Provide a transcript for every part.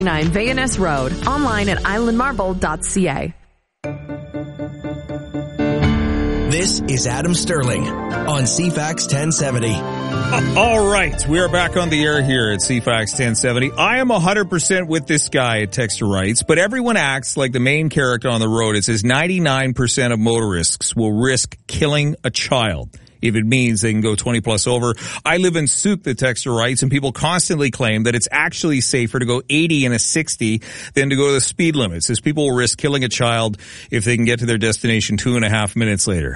9 Vayanus Road. Online at islandmarble.ca. This is Adam Sterling on CFAX 1070. All right, we are back on the air here at CFAX 1070. I am 100% with this guy at Texter Writes, but everyone acts like the main character on the road. It says 99% of motorists will risk killing a child if it means they can go 20 plus over. I live in Souk, the Texter writes, and people constantly claim that it's actually safer to go 80 and a 60 than to go to the speed limit. It says people will risk killing a child if they can get to their destination 2.5 minutes later.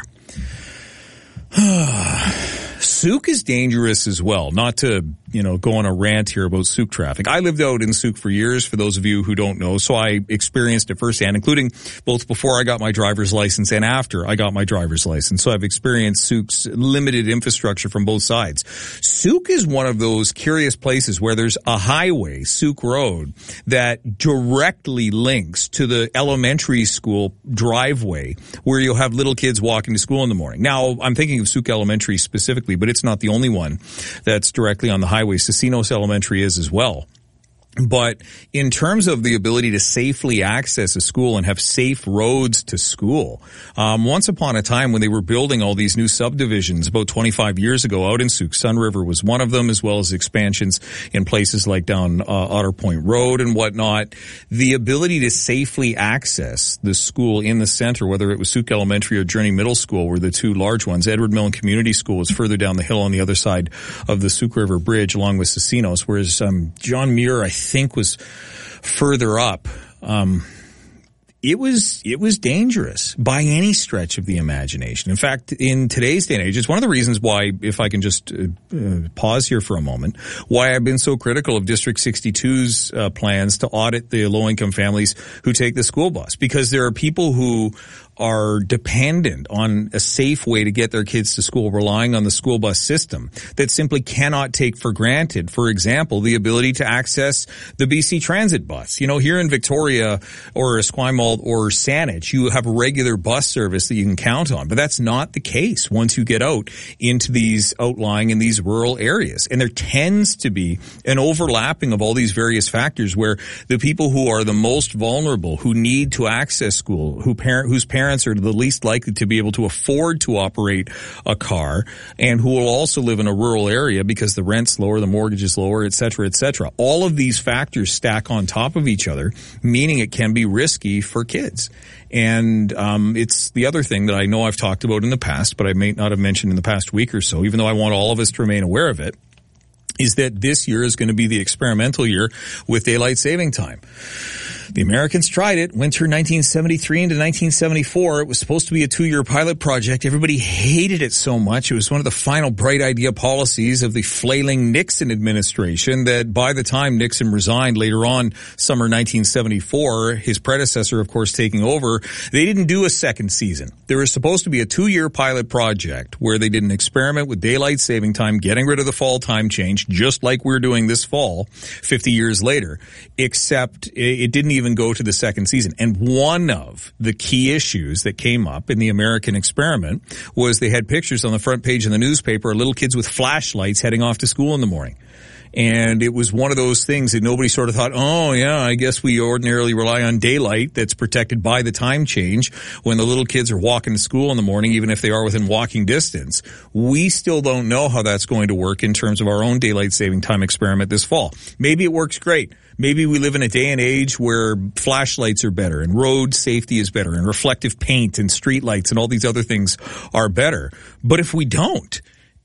Souk is dangerous as well. Not to, go on a rant here about Souk traffic. I lived out in Souk for years, for those of you who don't know, so I experienced it firsthand, including both before I got my driver's license and after I got my driver's license. So I've experienced Souk's limited infrastructure from both sides. Souk is one of those curious places where there's a highway, Souk Road, that directly links to the elementary school driveway where you'll have little kids walking to school in the morning. Now, I'm thinking of Souk Elementary specifically, but it's not the only one that's directly on the highway. Cecinos Elementary is as well. But in terms of the ability to safely access a school and have safe roads to school, once upon a time when they were building all these new subdivisions about 25 years ago out in Souk, Sun River was one of them, as well as expansions in places like down Otter Point Road and whatnot. The ability to safely access the school in the center, whether it was Souk Elementary or Journey Middle School, were the two large ones. Edward Milne Community School was further down the hill on the other side of the Souk River Bridge, along with Cecinos, whereas John Muir, I think, was further up. It was dangerous by any stretch of the imagination. In fact, in today's day and age, it's one of the reasons why, if I can just pause here for a moment, why I've been so critical of District 62's plans to audit the low-income families who take the school bus, because there are people who are dependent on a safe way to get their kids to school, relying on the school bus system, that simply cannot take for granted, for example, the ability to access the BC Transit bus. Here in Victoria or Esquimalt or Saanich, you have a regular bus service that you can count on, but that's not the case once you get out into these outlying and these rural areas. And there tends to be an overlapping of all these various factors where the people who are the most vulnerable, who need to access school, whose parents are the least likely to be able to afford to operate a car, and who will also live in a rural area because the rent's lower, the mortgage is lower, et cetera, et cetera. All of these factors stack on top of each other, meaning it can be risky for kids. And it's the other thing that I know I've talked about in the past, but I may not have mentioned in the past week or so, even though I want all of us to remain aware of it, is that this year is going to be the experimental year with daylight saving time. The Americans tried it, winter 1973 into 1974. It was supposed to be a 2-year pilot project. Everybody hated it so much. It was one of the final bright idea policies of the flailing Nixon administration that by the time Nixon resigned later on, summer 1974, his predecessor, of course, taking over, they didn't do a second season. There was supposed to be a 2-year pilot project where they did an experiment with daylight saving time, getting rid of the fall time change, just like we're doing this fall, 50 years later, except it didn't even go to the second season. And one of the key issues that came up in the American experiment was they had pictures on the front page of the newspaper of little kids with flashlights heading off to school in the morning. And it was one of those things that nobody sort of thought, oh yeah, I guess we ordinarily rely on daylight that's protected by the time change when the little kids are walking to school in the morning, even if they are within walking distance. We still don't know how that's going to work in terms of our own daylight saving time experiment this fall. Maybe it works great. Maybe we live in a day and age where flashlights are better and road safety is better and reflective paint and street lights and all these other things are better. But if we don't,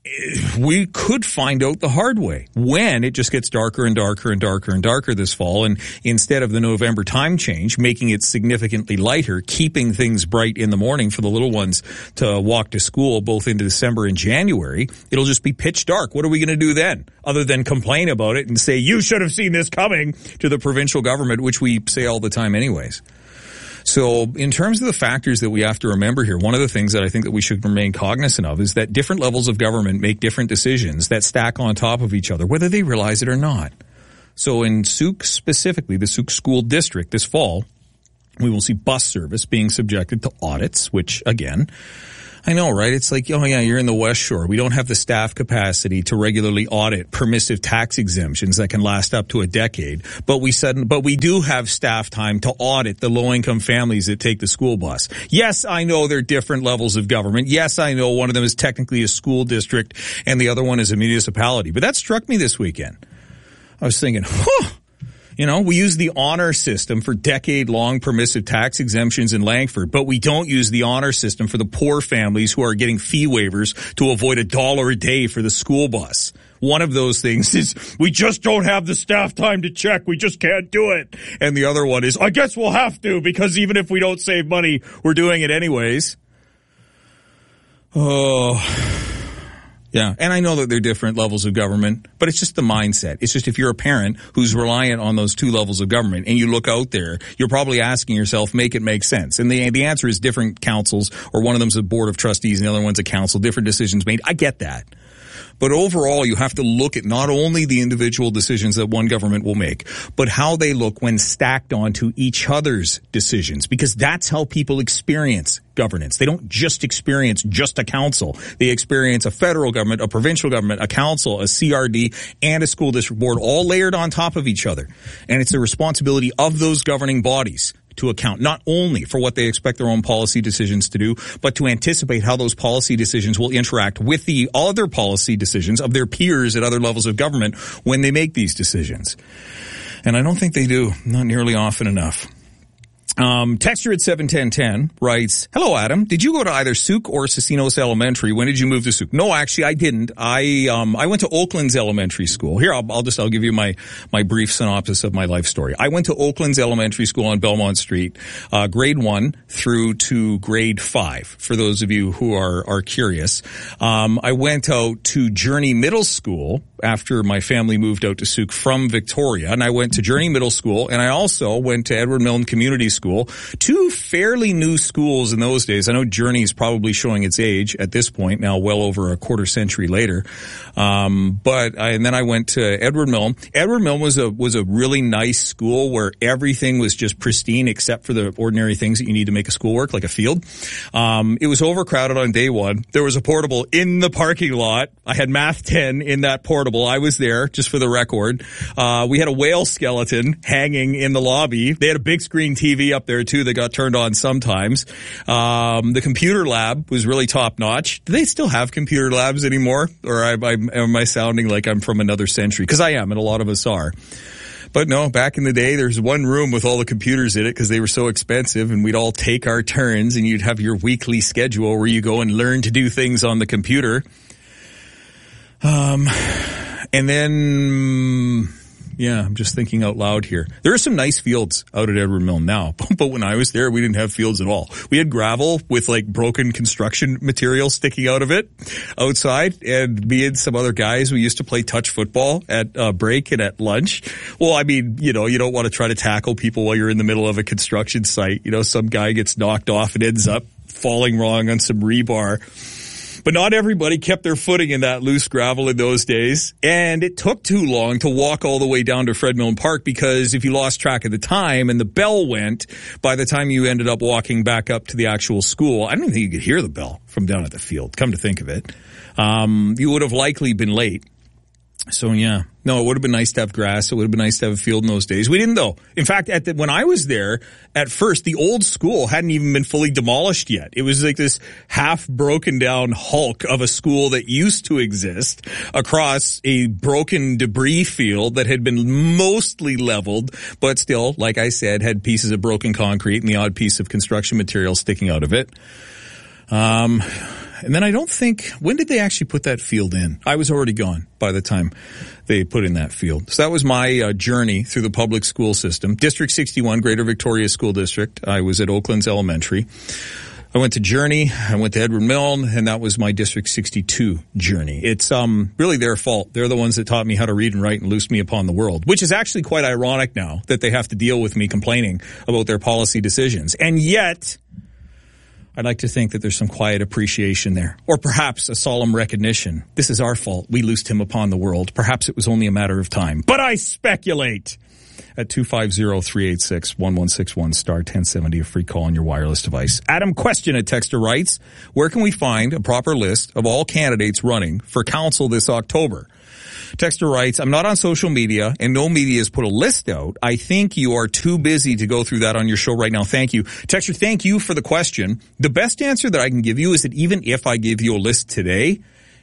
we could find out the hard way when it just gets darker and darker and darker and darker this fall. And instead of the November time change, making it significantly lighter, keeping things bright in the morning for the little ones to walk to school both into December and January, it'll just be pitch dark. What are we going to do then other than complain about it and say, you should have seen this coming to the provincial government, which we say all the time anyways. So in terms of the factors that we have to remember here, one of the things that I think that we should remain cognizant of is that different levels of government make different decisions that stack on top of each other, whether they realize it or not. So in Souk specifically, the Souk School District this fall, we will see bus service being subjected to audits, which again, I know, right? It's like, oh yeah, you're in the West Shore. We don't have the staff capacity to regularly audit permissive tax exemptions that can last up to a decade. But we do have staff time to audit the low-income families that take the school bus. Yes, I know they're different levels of government. Yes, I know one of them is technically a school district and the other one is a municipality. But that struck me this weekend. I was thinking, you know, we use the honor system for decade-long permissive tax exemptions in Langford, but we don't use the honor system for the poor families who are getting fee waivers to avoid $1 a day for the school bus. One of those things is, we just don't have the staff time to check. We just can't do it. And the other one is, I guess we'll have to, because even if we don't save money, we're doing it anyways. Oh... Yeah, and I know that they're different levels of government, but it's just the mindset. It's just if you're a parent who's reliant on those two levels of government and you look out there, you're probably asking yourself, make it make sense. And the answer is different councils, or one of them's a board of trustees and the other one's a council, different decisions made. I get that. But overall, you have to look at not only the individual decisions that one government will make, but how they look when stacked onto each other's decisions, because that's how people experience governance. They don't just experience just a council. They experience a federal government, a provincial government, a council, a CRD, and a school district board all layered on top of each other. And it's the responsibility of those governing bodies to account not only for what they expect their own policy decisions to do, but to anticipate how those policy decisions will interact with the other policy decisions of their peers at other levels of government when they make these decisions. And I don't think they do, not nearly often enough. Texture at 71010 writes, hello, Adam. Did you go to either Sooke or Cecinos Elementary? When did you move to Sooke? No, actually, I didn't. I went to Oaklands Elementary School. Here, I'll give you my brief synopsis of my life story. I went to Oaklands Elementary School on Belmont Street, grade 1 through to grade 5, for those of you who are curious. I went out to Journey Middle School after my family moved out to Sooke from Victoria, and I went to Journey Middle School, and I also went to Edward Milne Community School, two fairly new schools in those days. I know Journey's probably showing its age at this point, now well over a quarter century later. And then I went to Edward Milne. Edward Milne was a really nice school where everything was just pristine except for the ordinary things that you need to make a school work, like a field. It was overcrowded on day one. There was a portable in the parking lot. I had Math 10 in that portable. I was there, just for the record. We had a whale skeleton hanging in the lobby. They had a big screen TV up there too that got turned on sometimes. The computer lab was really top notch. Do they still have computer labs anymore? Or am I sounding like I'm from another century? Because I am, and a lot of us are. But no, back in the day, there's one room with all the computers in it because they were so expensive, and we'd all take our turns, and you'd have your weekly schedule where you go and learn to do things on the computer. And then, yeah, I'm just thinking out loud here. There are some nice fields out at Edward Milne now, but when I was there, we didn't have fields at all. We had gravel with like broken construction material sticking out of it outside, and me and some other guys, we used to play touch football at break and at lunch. Well, I mean, you know, you don't want to try to tackle people while you're in the middle of a construction site. You know, some guy gets knocked off and ends up falling wrong on some rebar. But not everybody kept their footing in that loose gravel in those days. And it took too long to walk all the way down to Fred Milne Park, because if you lost track of the time and the bell went, by the time you ended up walking back up to the actual school, I don't even think you could hear the bell from down at the field, come to think of it. You would have likely been late. So yeah, no, it would have been nice to have grass. It would have been nice to have a field in those days. We didn't though. In fact, when I was there, at first, the old school hadn't even been fully demolished yet. It was like this half broken down hulk of a school that used to exist across a broken debris field that had been mostly leveled, but still, like I said, had pieces of broken concrete and the odd piece of construction material sticking out of it. And then I don't think, when did they actually put that field in? I was already gone by the time they put in that field. So that was my journey through the public school system. District 61, Greater Victoria School District. I was at Oaklands Elementary. I went to Journey, I went to Edward Milne, and that was my District 62 journey. It's really their fault. They're the ones that taught me how to read and write and loosed me upon the world, which is actually quite ironic now that they have to deal with me complaining about their policy decisions. And yet, I'd like to think that there's some quiet appreciation there, or perhaps a solemn recognition. This is our fault. We loosed him upon the world. Perhaps it was only a matter of time. But I speculate. at 250-386-1161, star 1070, a free call on your wireless device. Adam Question, a texter, writes, where can we find a proper list of all candidates running for council this October? Texter writes, I'm not on social media and no media has put a list out. I think you are too busy to go through that on your show right now. Thank you. Texter, thank you for the question. The best answer that I can give you is that even if I give you a list today,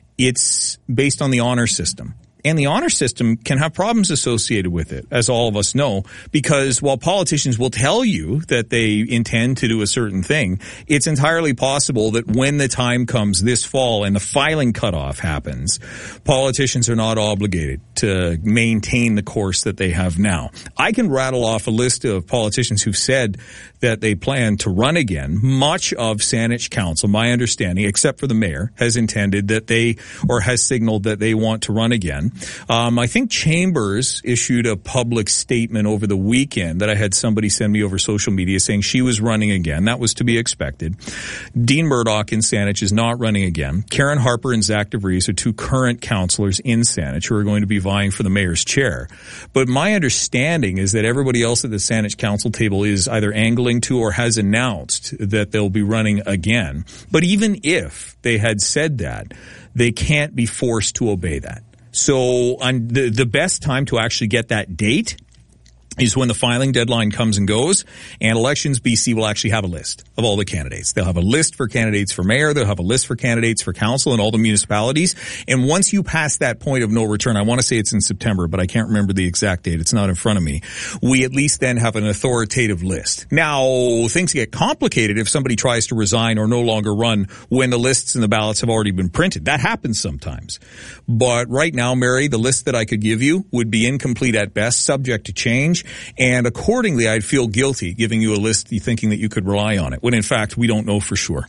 it's based on the honor system. And the honor system can have problems associated with it, as all of us know, because while politicians will tell you that they intend to do a certain thing, it's entirely possible that when the time comes this fall and the filing cutoff happens, politicians are not obligated to maintain the course that they have now. I can rattle off a list of politicians who've said that they plan to run again. Much of Saanich Council, my understanding, except for the mayor, has intended that has signaled that they want to run again. I think Chambers issued a public statement over the weekend that I had somebody send me over social media saying she was running again. That was to be expected. Dean Murdoch in Saanich is not running again. Karen Harper and Zach DeVries are two current councillors in Saanich who are going to be vying for the mayor's chair. But my understanding is that everybody else at the Saanich council table is either angling to or has announced that they'll be running again. But even if they had said that, they can't be forced to obey that. So the best time to actually get that date is when the filing deadline comes and goes, and Elections BC will actually have a list of all the candidates. They'll have a list for candidates for mayor, they'll have a list for candidates for council and all the municipalities, and once you pass that point of no return, I want to say it's in September, but I can't remember the exact date, it's not in front of me, we at least then have an authoritative list. Now, things get complicated if somebody tries to resign or no longer run when the lists and the ballots have already been printed. That happens sometimes. But right now, Mary, the list that I could give you would be incomplete at best, subject to change. And accordingly, I'd feel guilty giving you a list thinking that you could rely on it, when in fact, we don't know for sure.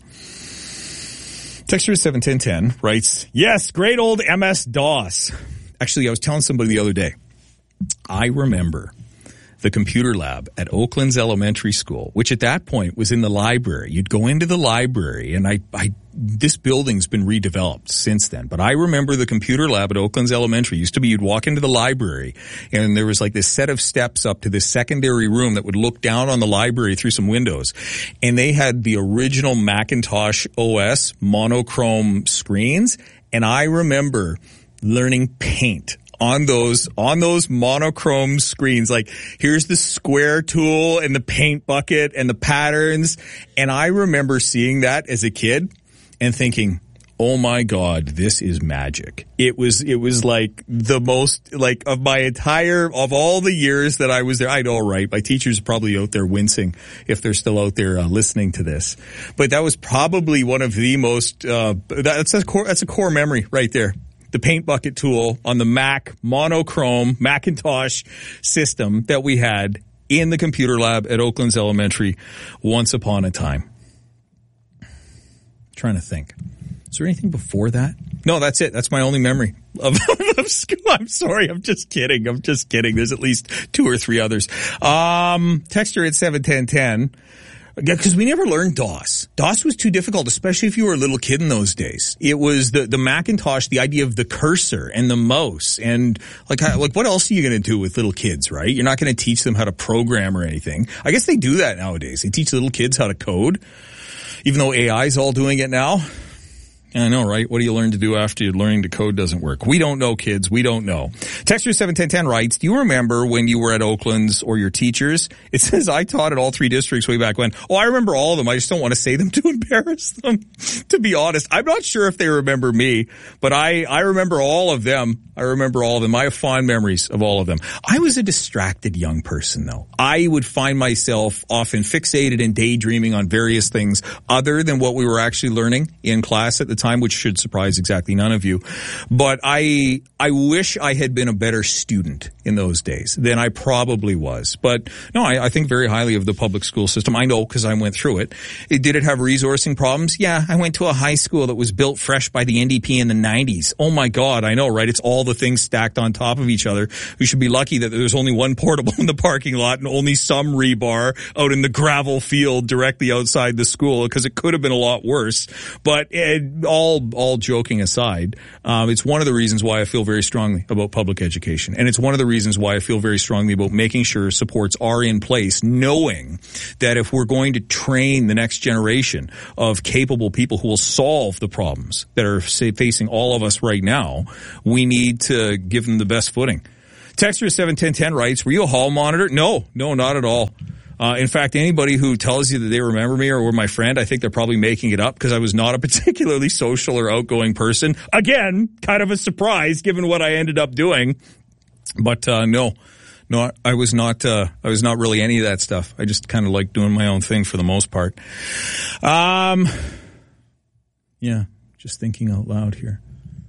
Texter 71010 writes, yes, great old MS-DOS. Actually, I was telling somebody the other day, I remember the computer lab at Oaklands Elementary School, which at that point was in the library. You'd go into the library, and this building's been redeveloped since then, but I remember the computer lab at Oaklands Elementary used to be you'd walk into the library and there was like this set of steps up to this secondary room that would look down on the library through some windows, and they had the original Macintosh OS monochrome screens, and I remember learning Paint on those monochrome screens. Like, here's the square tool and the paint bucket and the patterns. And I remember seeing that as a kid and thinking, oh my God, this is magic. It was like the most, like, of all the years that I was there. I know, right? My teachers are probably out there wincing if they're still out there listening to this. But that was probably one of the most, that's a core memory right there. The paint bucket tool on the Mac monochrome Macintosh system that we had in the computer lab at Oaklands Elementary once upon a time. Trying to think. Is there anything before that? No, that's it. That's my only memory of school. I'm sorry. I'm just kidding. There's at least 2 or 3 others. Texter at 71010. Because we never learned DOS. DOS was too difficult, especially if you were a little kid in those days. It was the Macintosh, the idea of the cursor and the mouse, and like what else are you going to do with little kids, right? You're not going to teach them how to program or anything. I guess they do that nowadays. They teach little kids how to code, even though AI is all doing it now. I know, right? What do you learn to do after learning to code doesn't work? We don't know, kids. We don't know. Texter 71010 writes, do you remember when you were at Oakland's or your teachers? It says, I taught at all 3 districts way back when. Oh, I remember all of them. I just don't want to say them to embarrass them, to be honest. I'm not sure if they remember me, but I remember all of them. I have fond memories of all of them. I was a distracted young person, though. I would find myself often fixated and daydreaming on various things other than what we were actually learning in class at the time, which should surprise exactly none of you. But I wish I had been a better student in those days than I probably was. But no, I think very highly of the public school system. I know because I went through it. Did it have resourcing problems? Yeah, I went to a high school that was built fresh by the NDP in the 90s. Oh my God, I know, right? It's all the things stacked on top of each other. We should be lucky that there's only one portable in the parking lot and only some rebar out in the gravel field directly outside the school, because it could have been a lot worse. But all joking aside, it's one of the reasons why I feel very strongly about public education. And it's one of the reasons why I feel very strongly about making sure supports are in place, knowing that if we're going to train the next generation of capable people who will solve the problems that are facing all of us right now, we need to give them the best footing. Texter 71010 writes, were you a hall monitor? No, not at all. In fact, anybody who tells you that they remember me or were my friend, I think they're probably making it up because I was not a particularly social or outgoing person. Again, kind of a surprise given what I ended up doing. But no, I was not really any of that stuff. I just kind of like doing my own thing for the most part. Yeah, just thinking out loud here.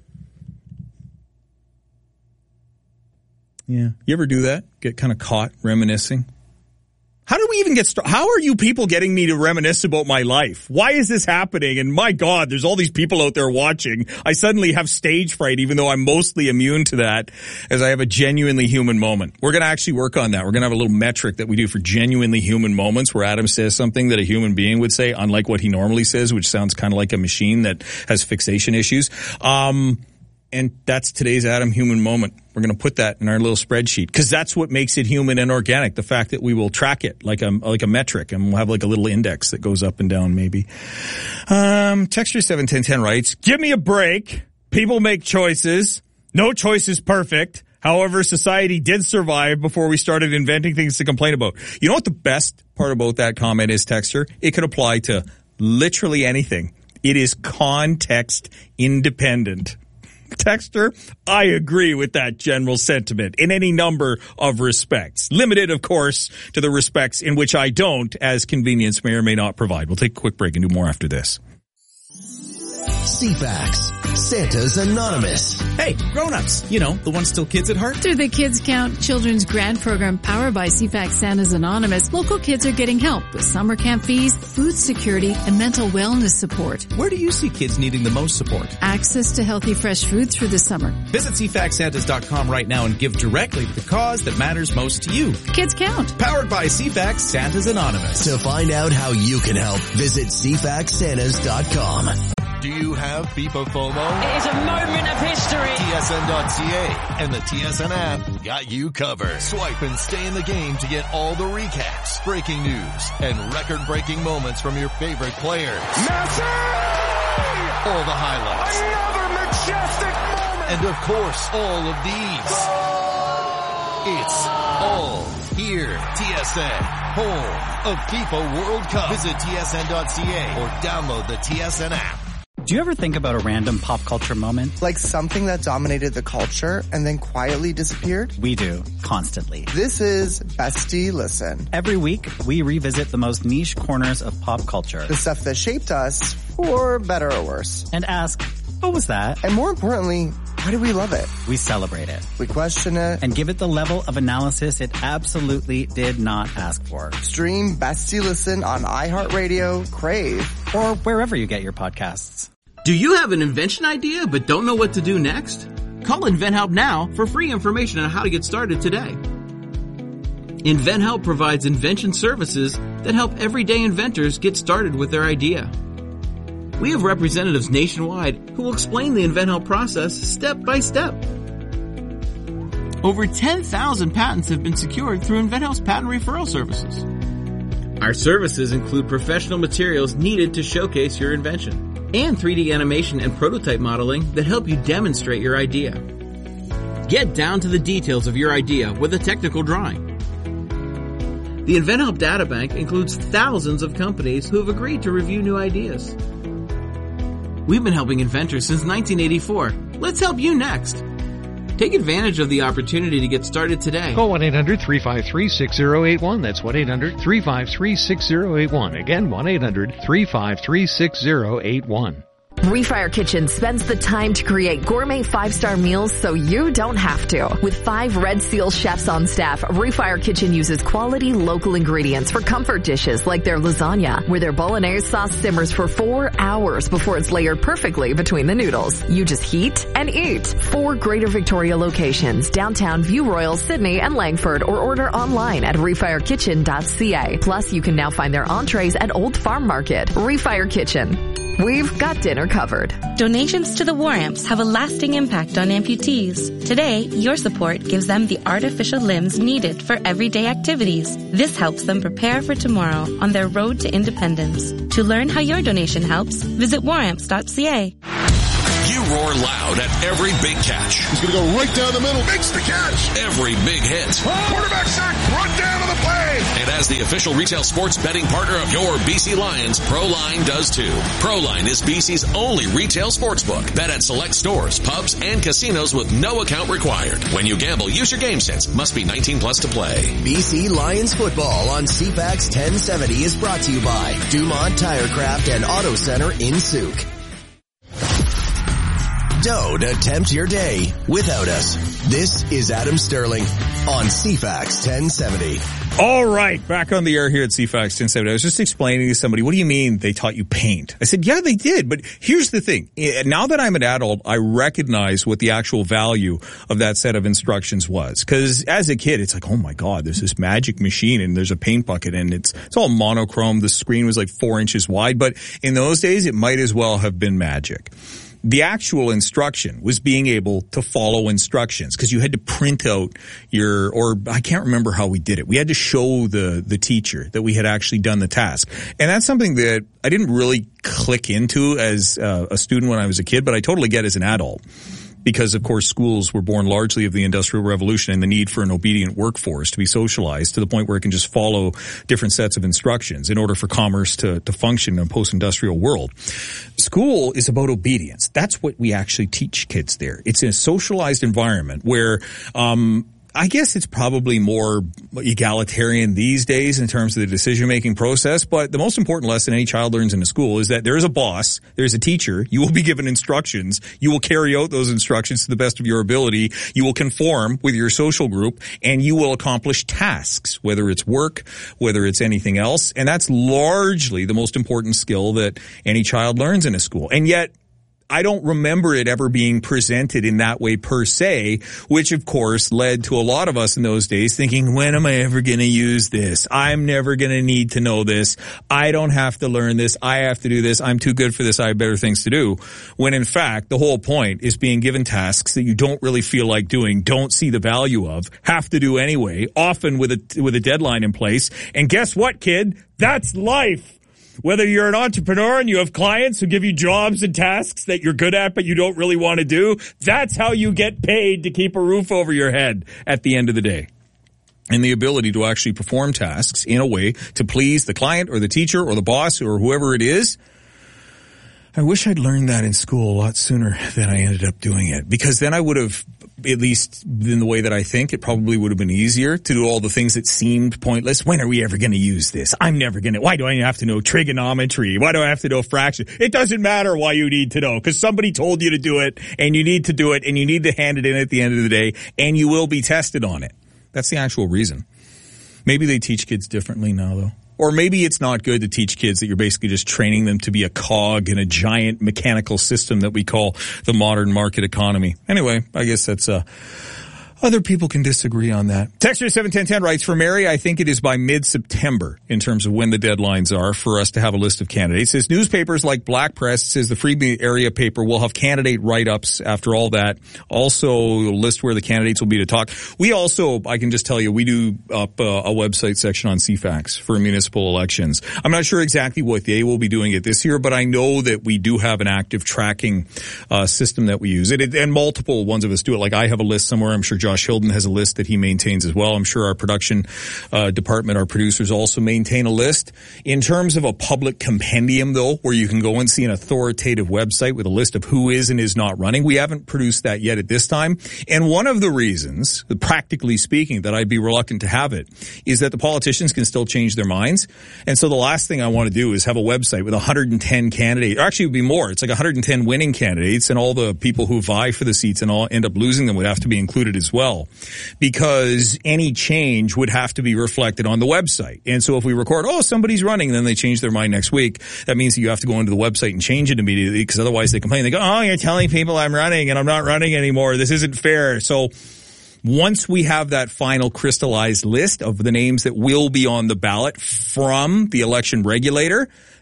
Yeah. You ever do that? Get kind of caught reminiscing? How do we even get started? How are you people getting me to reminisce about my life? Why is this happening? And my God, there's all these people out there watching. I suddenly have stage fright, even though I'm mostly immune to that, as I have a genuinely human moment. We're going to actually work on that. We're going to have a little metric that we do for genuinely human moments where Adam says something that a human being would say, unlike what he normally says, which sounds kind of like a machine that has fixation issues. And that's today's Adam human moment. We're going to put that in our little spreadsheet because that's what makes it human and organic. The fact that we will track it like a metric, and we'll have like a little index that goes up and down maybe. Texture 71010 writes, give me a break. People make choices. No choice is perfect. However, society did survive before we started inventing things to complain about. You know what the best part about that comment is, Texture? It could apply to literally anything. It is context independent. Texter, I agree with that general sentiment in any number of respects. Limited, of course, to the respects in which I don't, as convenience may or may not provide. We'll take a quick break and do more after this. CFAX, Santa's Anonymous. Hey, grown-ups, you know, the ones still kids at heart. Through the Kids Count Children's Grant Program powered by CFAX Santa's Anonymous, local kids are getting help with summer camp fees, food security, and mental wellness support. Where do you see kids needing the most support? Access to healthy, fresh foods for the summer. Visit CFAXSantas.com right now and give directly to the cause that matters most to you. Kids Count. Powered by CFAX Santa's Anonymous. To find out how you can help, visit CFAXSantas.com. Do you have FIFA FOMO? It is a moment of history. TSN.ca and the TSN app got you covered. Swipe and stay in the game to get all the recaps, breaking news, and record-breaking moments from your favorite players. Messi! All the highlights. Another majestic moment! And of course, all of these. It's all here. TSN, home of FIFA World Cup. Visit TSN.ca or download the TSN app. Do you ever think about a random pop culture moment? Like something that dominated the culture and then quietly disappeared? We do, constantly. This is Bestie Listen. Every week, we revisit the most niche corners of pop culture. The stuff that shaped us, for better or worse. And ask, what was that? And more importantly, why do we love it? We celebrate it. We question it. And give it the level of analysis it absolutely did not ask for. Stream Bestie Listen on iHeartRadio, Crave, or wherever you get your podcasts. Do you have an invention idea but don't know what to do next? Call InventHelp now for free information on how to get started today. InventHelp provides invention services that help everyday inventors get started with their idea. We have representatives nationwide who will explain the InventHelp process step by step. Over 10,000 patents have been secured through InventHelp's patent referral services. Our services include professional materials needed to showcase your invention, and 3D animation and prototype modeling that help you demonstrate your idea. Get down to the details of your idea with a technical drawing. The InventHelp Databank includes thousands of companies who have agreed to review new ideas. We've been helping inventors since 1984. Let's help you next. Take advantage of the opportunity to get started today. Call 1-800-353-6081. That's 1-800-353-6081. Again, 1-800-353-6081. Refire Kitchen spends the time to create gourmet 5-star meals so you don't have to. With 5 Red Seal chefs on staff, Refire Kitchen uses quality local ingredients for comfort dishes like their lasagna, where their bolognese sauce simmers for 4 hours before it's layered perfectly between the noodles. You just heat and eat. 4 Greater Victoria locations, downtown, View Royal, Sydney, and Langford, or order online at refirekitchen.ca. Plus, you can now find their entrees at Old Farm Market. Refire Kitchen. we've got dinner covered. Donations to the War Amps have a lasting impact on amputees. Today, your support gives them the artificial limbs needed for everyday activities. This helps them prepare for tomorrow on their road to independence. To learn how your donation helps, visit waramps.ca. You roar loud at every big catch. He's going to go right down the middle. Makes the catch. Every big hit. Quarterback sack brought down on the play. And as the official retail sports betting partner of your BC Lions, ProLine does too. ProLine is BC's only retail sportsbook. Bet at select stores, pubs, and casinos with no account required. When you gamble, use your game sense. Must be 19 plus to play. BC Lions football on CFAX 1070 is brought to you by Dumont Tirecraft and Auto Center in Souk. Don't attempt your day without us. This is Adam Sterling on CFAX 1070. All right, back on the air here at CFAX 1070. I was just explaining to somebody, what do you mean they taught you paint? I said, yeah, they did. But here's the thing. Now that I'm an adult, I recognize what the actual value of that set of instructions was. Because as a kid, it's like, oh my God, there's this magic machine and there's a paint bucket and it's all monochrome. The screen was like 4 inches wide. But in those days, it might as well have been magic. The actual instruction was being able to follow instructions because you had to print out or I can't remember how we did it. We had to show the teacher that we had actually done the task. And that's something that I didn't really click into as a student when I was a kid, but I totally get as an adult. Because, of course, schools were born largely of the Industrial Revolution and the need for an obedient workforce to be socialized to the point where it can just follow different sets of instructions in order for commerce to function in a post-industrial world. School is about obedience. That's what we actually teach kids there. It's a socialized environment where I guess it's probably more egalitarian these days in terms of the decision-making process, but the most important lesson any child learns in a school is that there is a boss, there's a teacher, you will be given instructions, you will carry out those instructions to the best of your ability, you will conform with your social group, and you will accomplish tasks, whether it's work, whether it's anything else, and that's largely the most important skill that any child learns in a school. And yet, I don't remember it ever being presented in that way per se, which of course led to a lot of us in those days thinking, when am I ever going to use this? I'm never going to need to know this. I don't have to learn this. I have to do this. I'm too good for this. I have better things to do. When in fact, the whole point is being given tasks that you don't really feel like doing, don't see the value of, have to do anyway, often with a deadline in place. And guess what, kid? That's life. Whether you're an entrepreneur and you have clients who give you jobs and tasks that you're good at but you don't really want to do, that's how you get paid to keep a roof over your head at the end of the day. And the ability to actually perform tasks in a way to please the client or the teacher or the boss or whoever it is. I wish I'd learned that in school a lot sooner than I ended up doing it, because then I would have, at least in the way that I think, it probably would have been easier to do all the things that seemed pointless. When are we ever going to use this? I'm never going to. Why do I have to know trigonometry? Why do I have to know fraction? It doesn't matter why you need to know, because somebody told you to do it, and you need to do it, and you need to hand it in at the end of the day, and you will be tested on it. That's the actual reason. Maybe they teach kids differently now, though. Or maybe it's not good to teach kids that you're basically just training them to be a cog in a giant mechanical system that we call the modern market economy. Anyway, I guess that's other people can disagree on that. Texter 71010 writes, for Mary, I think it is by mid-September in terms of when the deadlines are for us to have a list of candidates. It says newspapers like Black Press, says the Free Area paper will have candidate write-ups after all that. Also, a list where the candidates will be to talk. We also, I can just tell you, we do up a website section on CFAX for municipal elections. I'm not sure exactly what they will be doing it this year, but I know that we do have an active tracking system that we use. And multiple ones of us do it. Like I have a list somewhere. I'm sure Josh Hilden has a list that he maintains as well. I'm sure our production department, our producers also maintain a list. In terms of a public compendium, though, where you can go and see an authoritative website with a list of who is and is not running, we haven't produced that yet at this time. And one of the reasons, practically speaking, that I'd be reluctant to have it is that the politicians can still change their minds. And so the last thing I want to do is have a website with 110 candidates. Or actually, it would be more. It's like 110 winning candidates, and all the people who vie for the seats and all end up losing them would have to be included as well. Because any change would have to be reflected on the website. And so if we record, somebody's running, and then they change their mind next week, that means that you have to go into the website and change it immediately, because otherwise they complain. They go, you're telling people I'm running and I'm not running anymore. This isn't fair. So once we have that final crystallized list of the names that will be on the ballot from the election regulator,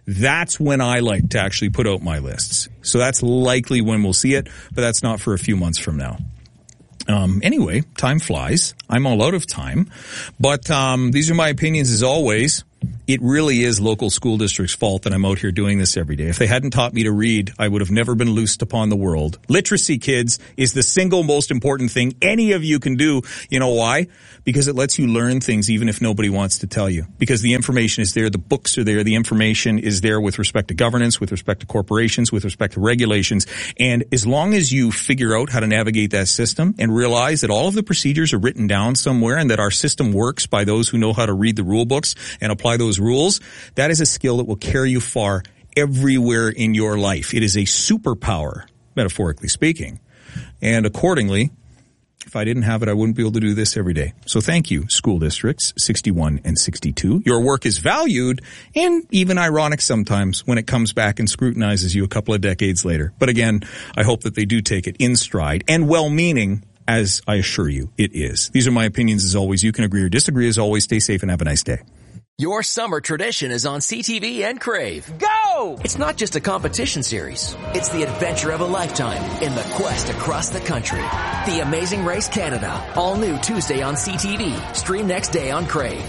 That's when I like to actually put out my lists. So that's likely when we'll see it, but that's not for a few months from now. Anyway, time flies. I'm all out of time. But these are my opinions as always. It really is local school districts' fault that I'm out here doing this every day. If they hadn't taught me to read, I would have never been loosed upon the world. Literacy, kids, is the single most important thing any of you can do. You know why? Because it lets you learn things even if nobody wants to tell you. Because the information is there, the books are there, the information is there with respect to governance, with respect to corporations, with respect to regulations. And as long as you figure out how to navigate that system and realize that all of the procedures are written down somewhere and that our system works by those who know how to read the rule books and apply those rules, that is a skill that will carry you far everywhere in your life. It is a superpower, metaphorically speaking. And accordingly, if I didn't have it, I wouldn't be able to do this every day. So thank you, school districts 61 and 62. Your work is valued and even ironic sometimes when it comes back and scrutinizes you a couple of decades later. But again, I hope that they do take it in stride and well-meaning, as I assure you it is. These are my opinions as always. You can agree or disagree. As always, stay safe and have a nice day. Your summer tradition is on CTV and Crave. Go! It's not just a competition series. It's the adventure of a lifetime in the quest across the country. The Amazing Race Canada. All new Tuesday on CTV. Stream next day on Crave.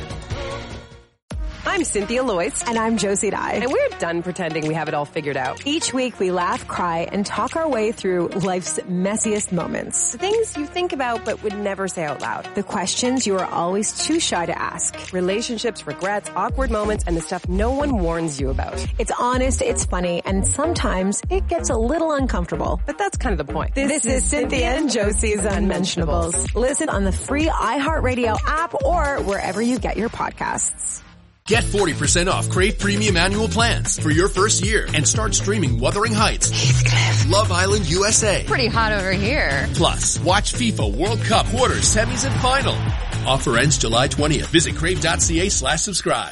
I'm Cynthia Loyce. And I'm Josie Dye. And we're done pretending we have it all figured out. Each week we laugh, cry, and talk our way through life's messiest moments. The things you think about but would never say out loud. The questions you are always too shy to ask. Relationships, regrets, awkward moments, and the stuff no one warns you about. It's honest, it's funny, and sometimes it gets a little uncomfortable. But that's kind of the point. This is Cynthia and Josie's Unmentionables. Listen on the free iHeartRadio app or wherever you get your podcasts. Get 40% off Crave Premium Annual Plans for your first year and start streaming Wuthering Heights, Heathcliff, Love Island USA. Pretty hot over here. Plus, watch FIFA World Cup quarters, semis, and final. Offer ends July 20th. Visit crave.ca/subscribe.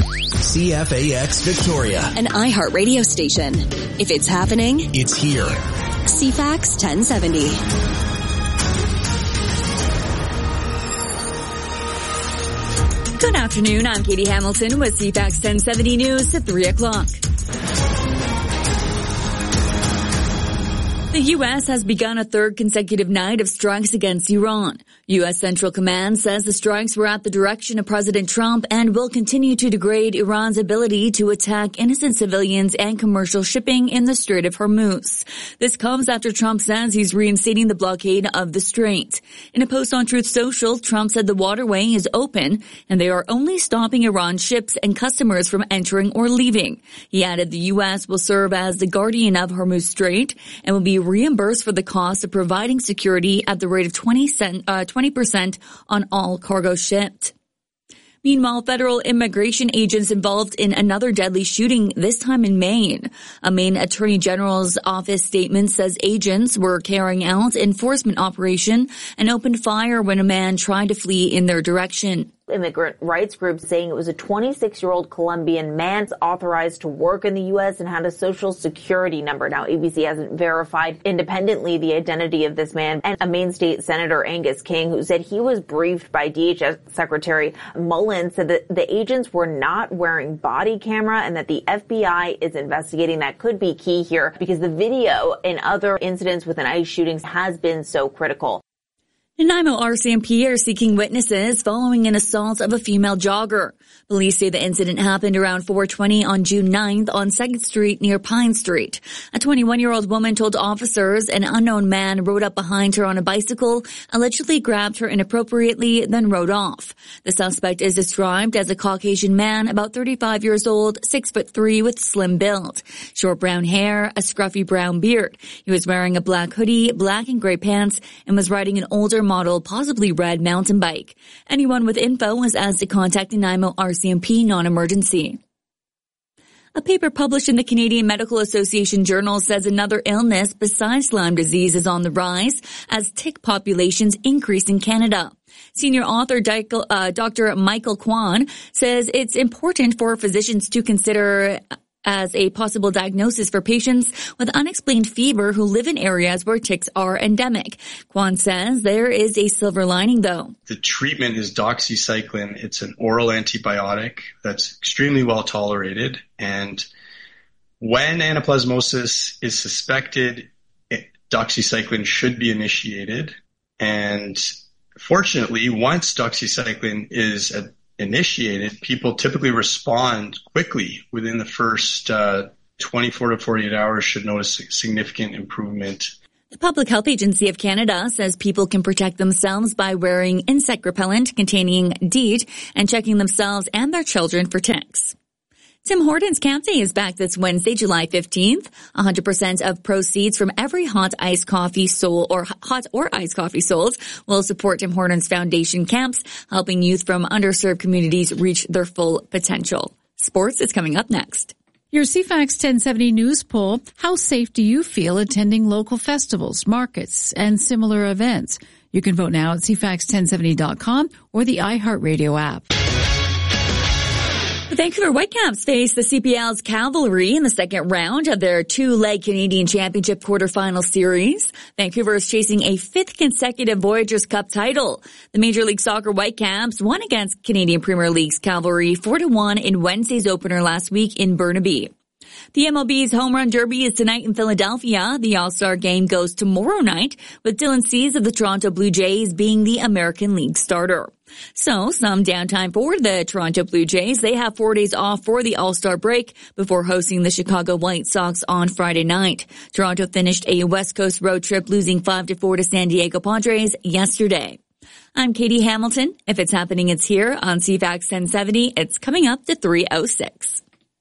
CFAX Victoria. An iHeart radio station. If it's happening, it's here. CFAX 1070. Good afternoon. I'm Katie Hamilton with CFAX 1070 News at 3 o'clock. The U.S. has begun a third consecutive night of strikes against Iran. U.S. Central Command says the strikes were at the direction of President Trump and will continue to degrade Iran's ability to attack innocent civilians and commercial shipping in the Strait of Hormuz. This comes after Trump says he's reinstating the blockade of the strait. In a post on Truth Social, Trump said the waterway is open and they are only stopping Iran ships and customers from entering or leaving. He added the U.S. will serve as the guardian of Hormuz Strait and will be reimbursed for the cost of providing security at the rate of 20% on all cargo shipped. Meanwhile, federal immigration agents involved in another deadly shooting, this time in Maine. A Maine Attorney General's office statement says agents were carrying out enforcement operation and opened fire when a man tried to flee in their direction. Immigrant rights groups saying it was a 26-year-old Colombian man authorized to work in the U.S. and had a social security number. Now, ABC hasn't verified independently the identity of this man. And a Maine State Senator Angus King, who said he was briefed by DHS Secretary Mullen, said that the agents were not wearing body camera and that the FBI is investigating. That could be key here because the video in other incidents with ICE shootings has been so critical. Nanaimo RCMP are seeking witnesses following an assault of a female jogger. Police say the incident happened around 4:20 on June 9th on 2nd Street near Pine Street. A 21-year-old woman told officers an unknown man rode up behind her on a bicycle, allegedly grabbed her inappropriately, then rode off. The suspect is described as a Caucasian man, about 35 years old, 6'3" with slim build, short brown hair, a scruffy brown beard. He was wearing a black hoodie, black and gray pants, and was riding an older model, possibly red mountain bike. Anyone with info was asked to contact Nanaimo RCMP non-emergency. A paper published in the Canadian Medical Association Journal says another illness besides Lyme disease is on the rise as tick populations increase in Canada. Senior author Dr. Michael Kwan says it's important for physicians to consider as a possible diagnosis for patients with unexplained fever who live in areas where ticks are endemic. Kwan says there is a silver lining, though. The treatment is doxycycline. It's an oral antibiotic that's extremely well tolerated, and When anaplasmosis is suspected, doxycycline should be initiated. And fortunately, once doxycycline is initiated, people typically respond quickly. Within the first 24 to 48 hours should notice significant improvement. The Public Health Agency of Canada says people can protect themselves by wearing insect repellent containing DEET and checking themselves and their children for ticks. Tim Hortons Camp Day is back this Wednesday, July 15th. 100% of proceeds from every hot or iced coffee sold will support Tim Hortons Foundation camps, helping youth from underserved communities reach their full potential. Sports is coming up next. Your CFAX 1070 news poll: how safe do you feel attending local festivals, markets, and similar events? You can vote now at CFAX1070.com or the iHeartRadio app. The Vancouver Whitecaps face the CPL's Cavalry in the second round of their two-leg Canadian Championship quarterfinal series. Vancouver is chasing a fifth consecutive Voyageurs Cup title. The Major League Soccer Whitecaps won against Canadian Premier League's Cavalry 4-1 in Wednesday's opener last week in Burnaby. The MLB's Home Run Derby is tonight in Philadelphia. The All-Star Game goes tomorrow night, with Dylan Cease of the Toronto Blue Jays being the American League starter. So, some downtime for the Toronto Blue Jays. They have 4 days off for the All-Star break before hosting the Chicago White Sox on Friday night. Toronto finished a West Coast road trip, losing 5-4 to San Diego Padres yesterday. I'm Katie Hamilton. If it's happening, it's here on CFAX 1070. It's coming up to 3:06.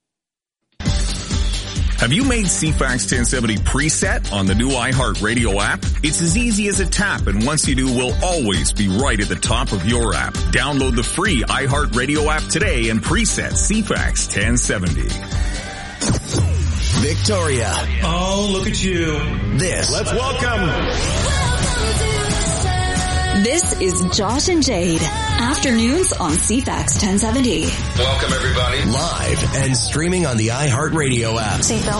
Have you made CFAX 1070 preset on the new iHeartRadio app? It's as easy as a tap, and once you do, we'll always be right at the top of your app. Download the free iHeartRadio app today and preset CFAX 1070. Victoria. Oh, look at you. Let's welcome. This is Josh and Jade. Afternoons on CFAX 1070. Welcome, everybody. Live and streaming on the iHeartRadio app.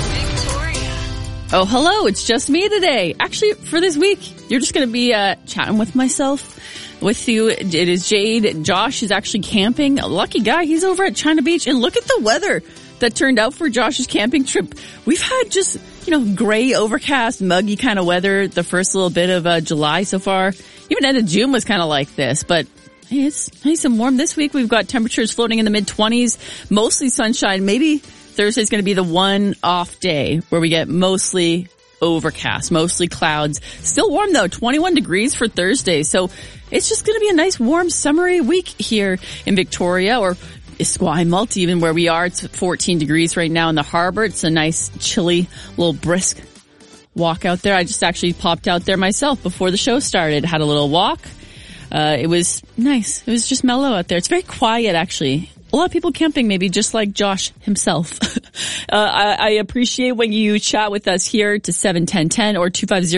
Oh, hello. It's just me today. Actually, for this week, you're just going to be chatting with myself. With you, it is Jade. Josh is actually camping. A lucky guy. He's over at China Beach. And look at the weather that turned out for Josh's camping trip. We've had just, gray, overcast, muggy kind of weather the first little bit of July so far. Even end of June was kind of like this, but hey, it's nice and warm this week. We've got temperatures floating in the mid-20s, mostly sunshine. Maybe Thursday's going to be the one off day where we get mostly overcast, mostly clouds. Still warm though, 21 degrees for Thursday. So it's just going to be a nice warm summery week here in Victoria, or Esquimalt, even where we are. It's 14 degrees right now in the harbor. It's a nice, chilly, little brisk walk out there. I just actually popped out there myself before the show started. Had a little walk. It was nice. It was just mellow out there. It's very quiet, actually. A lot of people camping, maybe just like Josh himself. I appreciate when you chat with us here to 71010 or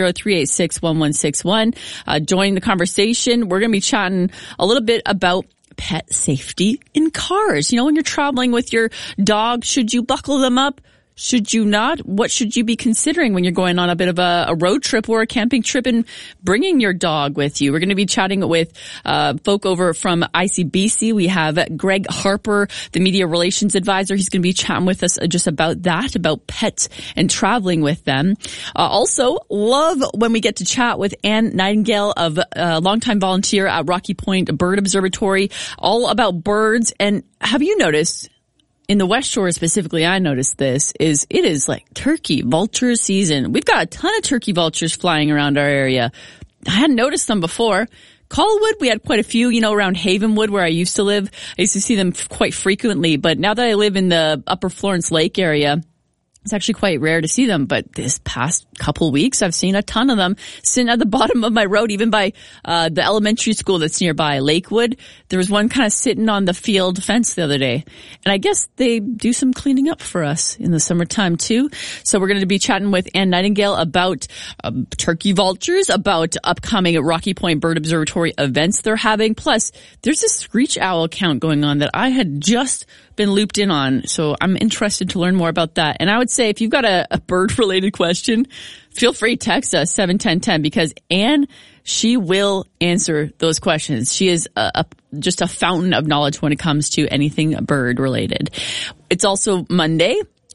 250-386-1161. Join the conversation. We're going to be chatting a little bit about pet safety in cars. When you're traveling with your dog, should you buckle them up? Should you not? What should you be considering when you're going on a bit of a road trip or a camping trip and bringing your dog with you? We're going to be chatting with folk over from ICBC. We have Greg Harper, the media relations advisor. He's going to be chatting with us just about that, about pets and traveling with them. Also, love when we get to chat with Anne Nightingale, of a longtime volunteer at Rocky Point Bird Observatory, all about birds. And have you noticed, in the West Shore specifically, I noticed it is like turkey vulture season. We've got a ton of turkey vultures flying around our area. I hadn't noticed them before. Colwood, we had quite a few, around Havenwood where I used to live. I used to see them quite frequently, but now that I live in the Upper Florence Lake area, it's actually quite rare to see them, but this past couple weeks, I've seen a ton of them sitting at the bottom of my road, even by the elementary school that's nearby, Lakewood. There was one kind of sitting on the field fence the other day. And I guess they do some cleaning up for us in the summertime too. So we're going to be chatting with Anne Nightingale about turkey vultures, about upcoming Rocky Point Bird Observatory events they're having. Plus, there's a screech owl count going on that I had just been looped in on. So I'm interested to learn more about that. And I would say if you've got a bird-related question, feel free to text us 71010, because Anne, she will answer those questions. She is just a fountain of knowledge when it comes to anything bird-related. It's also Monday.